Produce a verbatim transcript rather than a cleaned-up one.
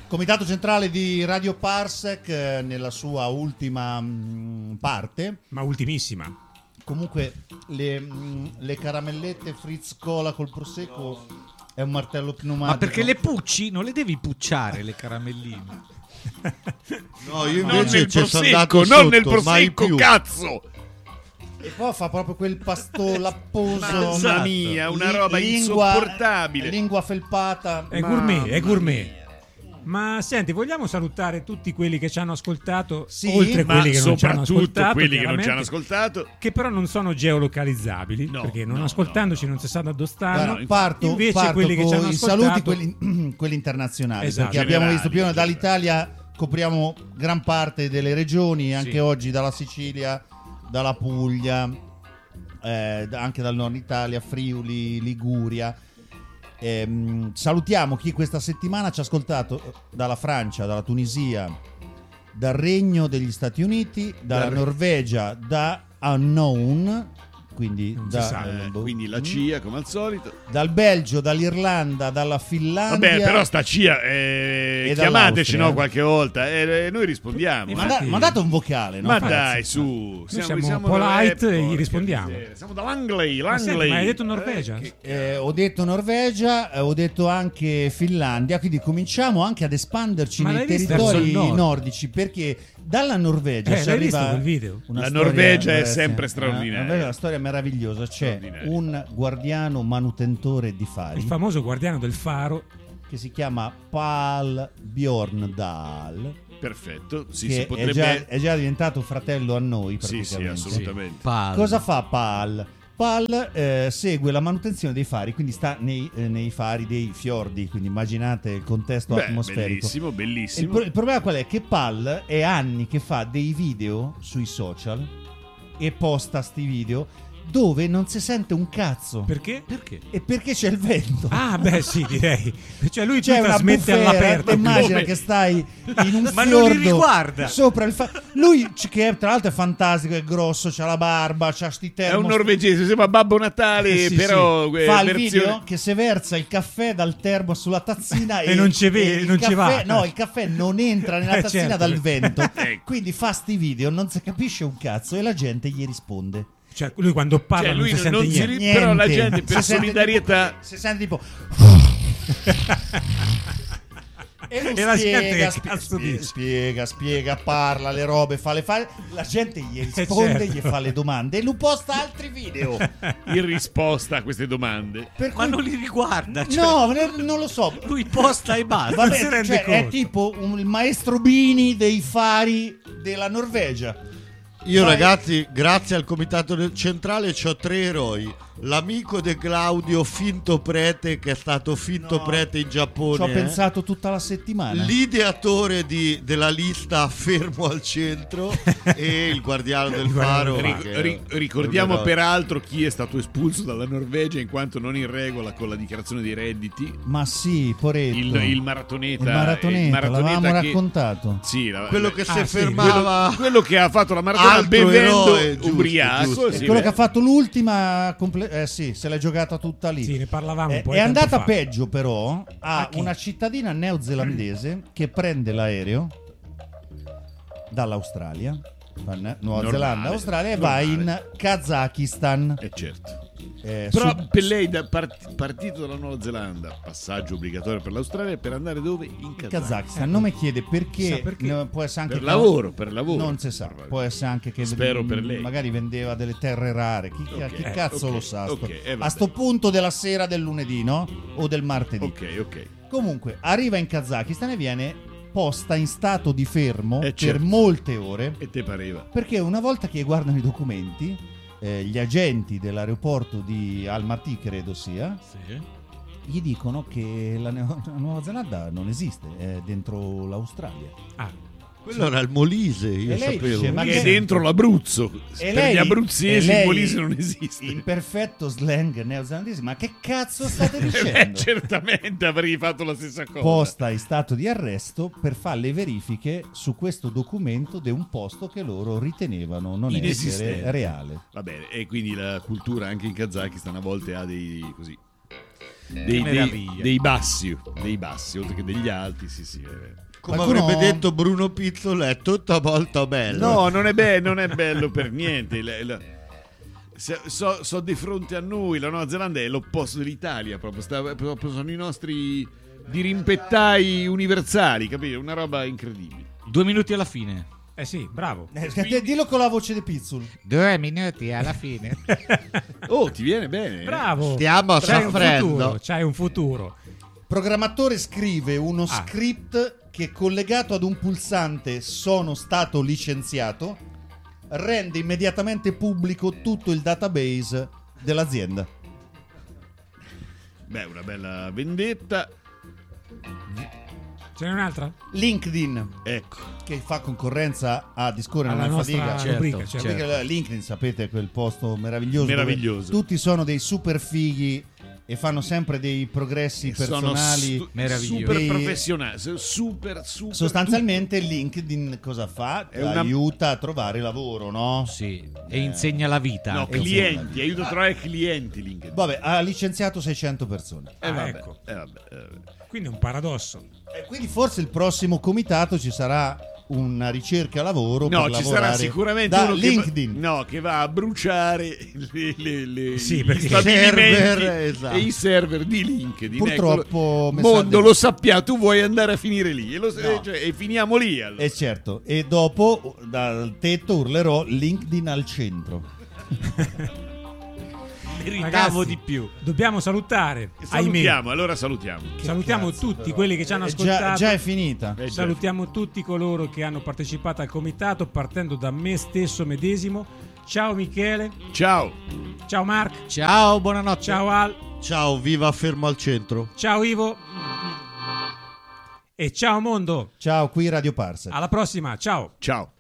Comitato centrale di Radio Parsec eh, nella sua ultima mh, parte, ma ultimissima. Comunque le, mh, le caramellette Fritz Cola col prosecco è un martello pneumatico. Ma perché le pucci non le devi pucciare le caramelline? No, io non invece nel ci sono andato prosecco, non sotto, nel mai prosecco, più. cazzo. E poi fa proprio quel pasto lapposo, Mamma esatto. mia, una Li- roba lingua, insopportabile. Lingua felpata. È Mamma gourmet, è gourmet. mia. Ma senti, vogliamo salutare tutti quelli che ci hanno ascoltato, Sì, oltre Ma quelli che non ci hanno soprattutto ascoltato, quelli che non ci hanno chiaramente, ascoltato. che però non sono geolocalizzabili, No, perché non no, ascoltandoci non si sa da dove stanno. Guarda, parto, Invece parto quelli che con ci hanno i ascoltato, saluti, quelli, quelli internazionali, Esatto. perché abbiamo Generali, visto più o meno generali. dall'Italia copriamo gran parte delle regioni, anche Sì. oggi dalla Sicilia, dalla Puglia, eh, da- anche dal nord Italia, Friuli, Liguria. Ehm, salutiamo chi questa settimana ci ha ascoltato dalla Francia, dalla Tunisia, dal Regno degli Stati Uniti, dalla Dal- Norvegia, da Unknown, quindi, Non si da, sa. Eh, boh, quindi la C I A come al solito. dal Belgio, dall'Irlanda, dalla Finlandia. Vabbè, però sta C I A, eh, E chiamateci dall'Austria. no, qualche volta e eh, noi rispondiamo. Ma Infatti- da- mandate un vocale, no? Ma Ragazzi? dai, su, siamo polite eh, e gli porca rispondiamo. miseria. Siamo da Langley, Ma senti, Langley. ma hai detto Norvegia? Eh, che- Eh, ho detto Norvegia, eh, ho detto anche Finlandia, quindi cominciamo anche ad espanderci Ma nei l'hai visto? territori Verso il nord. nordici, perché dalla Norvegia Eh, ci l'hai arriva visto quel video? una La storia- Norvegia è eh, sì, sempre una- straordinaria. la Norvegia è una storia meravigliosa. C'è Straordinaria. un guardiano manutentore di fari Il famoso guardiano del faro. che si chiama Pal Bjorndal, Perfetto, sì, che si è, potrebbe già, è già diventato fratello a noi Sì, sì, praticamente. assolutamente. Pal. Cosa fa Pal? Pal eh, segue la manutenzione dei fari, quindi sta nei, eh, nei fari dei fiordi, quindi immaginate il contesto Beh, atmosferico. bellissimo, Il, bellissimo. pro- il problema qual è? Che Pal è anni che fa dei video sui social e posta sti video dove non si sente un cazzo. Perché? Perché? E perché c'è il vento. Ah, beh, sì, direi. Cioè lui C'è qui una trasmette bufera, all'aperto. immagina Come? che stai in un Ma non li fiordo riguarda. sopra il fa- lui c- che tra l'altro è fantastico, è grosso, c'ha la barba, c'ha sti È un termos, norvegese, sembra Babbo Natale, Eh sì, però sì. eh, fa il versione- video che se versa il caffè dal termo sulla tazzina E non ci ve- il non ci caffè- va. no, il caffè non entra nella Eh, tazzina certo. dal vento. Ecco. Quindi fa sti video, non si capisce un cazzo e la gente gli risponde. Cioè lui quando parla Cioè, lui non si non sente si niente. ri- però la Niente. gente per Si sente solidarietà tipo- si sente tipo E, lui E la spiega, gente che spie- cazzo spie- dice? spiega, spiega, parla le robe, fa le fa la gente gli risponde, certo. gli fa le domande e lui posta altri video. in risposta a queste domande. Per Ma cui- non li riguarda. Cioè, No, ne- non lo so. lui posta e basta. Vabbè, non si rende cioè, è conto. tipo un- il maestro Bini dei fari della Norvegia. Io Vai. ragazzi, grazie al comitato del- centrale c'ho tre eroi. L'amico di Claudio, finto prete, che è stato finto No. prete in Ci Giappone. ho eh. pensato tutta la settimana. L'ideatore di- della lista fermo al centro e il guardiano del Il guardiano faro. del Ric- che- ri- è ricordiamo un eroe. peraltro chi è stato espulso dalla Norvegia in quanto non in regola con la dichiarazione dei redditi. Ma sì, poretto. Il, il maratoneta. Il maratoneta, il maratoneta l'avevamo che- raccontato. Sì, la- quello la- che Ah, si sì, fermava. quello, quello che ha fatto la maratona Altro bevendo eroe, giusto, ubriaco. giusto. sì, E quello beh. che ha fatto l'ultima comple- eh sì, se l'è giocata tutta lì. Sì, ne parlavamo un Eh, po' è di tempo andata fa. peggio però a A chi? una cittadina neozelandese che prende l'aereo dall'Australia, fa ne- Nuova Normale, Zelanda, Australia e normale. va in Kazakistan. Eh, certo. Eh, Però su- per lei da part- partito dalla Nuova Zelanda, passaggio obbligatorio per l'Australia, per andare dove? In Kazakistan. Kazakistan. Non mi chiede perché, Chissà perché. no, può essere anche Per che- lavoro, per lavoro. Non si sa, può essere anche che Spero mm, per lei. magari vendeva delle terre rare. Chi, chi- Ok, chi cazzo ok, lo sa? sto- ok, eh, vabbè. a sto punto della sera del lunedì, no? O del martedì. Ok, ok. Comunque, arriva in Kazakistan e viene posta in stato di fermo Eh, per certo. molte ore. E te pareva? Perché una volta che guardano i documenti, eh, gli agenti dell'aeroporto di Almaty, credo sia, Sì. gli dicono che la, Neo- la Nuova Zelanda non esiste, è dentro l'Australia. Ah, Quello era il Molise, io E lei sapevo. dice, ma Che che- è dentro l'Abruzzo. E per lei- gli e abruzzesi lei- il Molise non esiste. In perfetto slang neozelandese, ma che cazzo state Eh, dicendo? certamente avrei fatto la stessa cosa. Posta in stato di arresto per fare le verifiche su questo documento di un posto che loro ritenevano non essere Inesistente. reale. Va bene, e quindi la cultura anche in Kazakistan a volte ha dei così. dei, dei, meraviglia. dei bassi, dei bassi, oltre che degli alti, sì sì. È vero. Come Qualcuno- avrebbe detto Bruno Pizzolo, è tutto molto bello. No, non è, be- non è bello per niente. La- la- se- so, so di fronte a noi, la Nuova Zelanda è l'opposto dell'Italia, proprio, sta- proprio sono i nostri dirimpettai universali, capito? Una roba incredibile. Due minuti alla fine. Eh sì, bravo. Eh, dillo con la voce di Pizzul. Due minuti alla fine. Oh, ti viene bene. Bravo. Stiamo C'hai un soffrendo. futuro, c'hai un futuro. Programmatore scrive uno Ah. script che collegato ad un pulsante "sono stato licenziato" rende immediatamente pubblico tutto il database dell'azienda. Beh, una bella vendetta. Ce n'è un'altra? LinkedIn, Ecco. che fa concorrenza a Discorrere Alla non nostra fatica. Certo, rubrica. certo. certo. Perché LinkedIn, sapete, quel posto meraviglioso, dove Meraviglioso. tutti sono dei super fighi e fanno sempre dei progressi Sono personali. su- meravigliosi. super Dei- professionali, super super Sostanzialmente LinkedIn cosa fa? È una- Aiuta a trovare lavoro, no? Sì, e insegna la vita. No, anche. clienti, aiuta a trovare clienti LinkedIn. Vabbè, ha licenziato seicento persone. Eh, Ah, vabbè, ecco. eh, vabbè, eh, vabbè. Quindi è un paradosso. E quindi forse il prossimo comitato ci sarà una ricerca lavoro No, per ci lavorare sarà sicuramente da uno LinkedIn. Che va, no, che va a bruciare le, le, le, Sì, gli perché- stabilimenti Server, esatto. e i server di LinkedIn. Purtroppo, Ecco, mi sa mondo di- lo sappiamo, tu vuoi andare a finire lì e, lo, No. cioè, e finiamo lì allora. E certo, e dopo dal tetto urlerò LinkedIn al centro. Meritavo Ragazzi, di più. Dobbiamo salutare. Ahimè. Salutiamo, allora salutiamo. Salutiamo cazzo, tutti però. quelli che ci hanno Eh, ascoltato. già, già è finita. Eh, già. Salutiamo tutti coloro che hanno partecipato al comitato, partendo da me stesso medesimo. Ciao Michele, Ciao. ciao Mark, Ciao, buonanotte. ciao Al, Ciao, viva fermo al centro. ciao Ivo e ciao mondo. Ciao, qui Radio Parsec. Alla prossima, ciao. Ciao.